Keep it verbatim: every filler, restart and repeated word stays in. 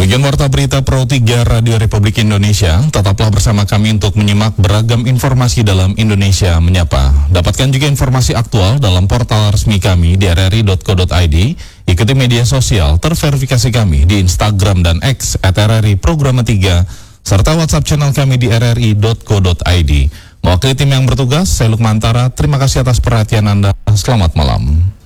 Demikian warta berita Pro tiga Radio Republik Indonesia. Tetaplah bersama kami untuk menyimak beragam informasi dalam Indonesia Menyapa. Dapatkan juga informasi aktual dalam portal resmi kami di r r i dot co dot i d. Ikuti media sosial terverifikasi kami di Instagram dan X at r r i programa tiga, serta WhatsApp channel kami di r r i dot co dot i d. Mewakili tim yang bertugas, saya Lukmantara. Terima kasih atas perhatian Anda. Selamat malam.